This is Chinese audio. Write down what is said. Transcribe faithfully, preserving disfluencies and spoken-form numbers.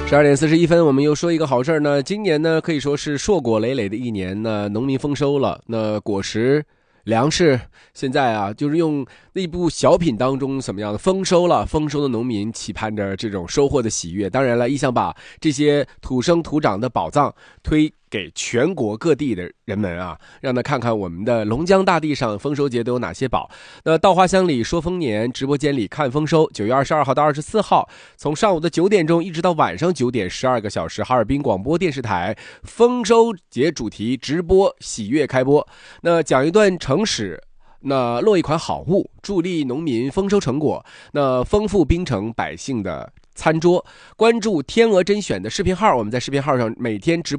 十二点四十一分，我们又说一个好事儿呢。今年呢，可以说是硕果累累的一年呢，农民丰收了。那果实、粮食，现在啊，就是用那部小品当中什么样的丰收了，丰收的农民期盼着这种收获的喜悦。当然了，亦想把这些土生土长的宝藏推给全国各地的人们啊，让他看看我们的龙江大地上丰收节都有哪些宝。那稻花香里说丰年，直播间里看丰收。九月二十二号到二十四号，从上午的九点钟一直到晚上九点，十二个小时，哈尔滨广播电视台丰收节主题直播喜悦开播。那讲一段城史，那落一款好物，助力农民丰收成果，那丰富滨城百姓的餐桌。关注天鹅甄选的视频号，我们在视频号上每天直播